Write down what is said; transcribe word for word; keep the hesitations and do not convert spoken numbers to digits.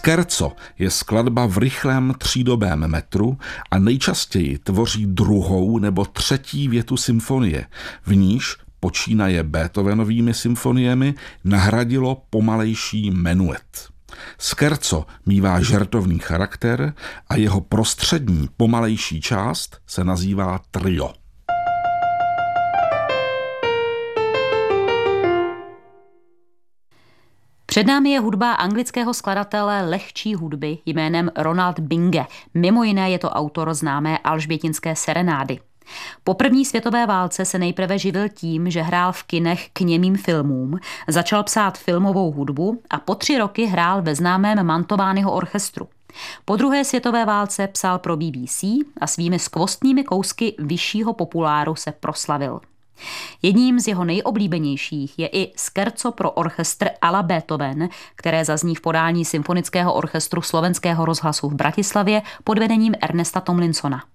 Scherzo je skladba v rychlém třídobém metru a nejčastěji tvoří druhou nebo třetí větu symfonie, v níž počínaje Beethovenovými symfoniemi nahradilo pomalejší menuet. Scherzo mívá žertovný charakter a jeho prostřední pomalejší část se nazývá trio. Před námi je hudba anglického skladatele lehčí hudby jménem Ronald Binge. Mimo jiné je to autor známé alžbětinské serenády. Po první světové válce se nejprve živil tím, že hrál v kinech k němým filmům, začal psát filmovou hudbu a po tři roky hrál ve známém Mantoványho orchestru. Po druhé světové válce psal pro B B C a svými skvostnými kousky vyššího populáru se proslavil. Jedním z jeho nejoblíbenějších je i Scherzo pro orchestr à la Beethoven, které zazní v podání Symfonického orchestru Slovenského rozhlasu v Bratislavě pod vedením Ernesta Tomlinsona.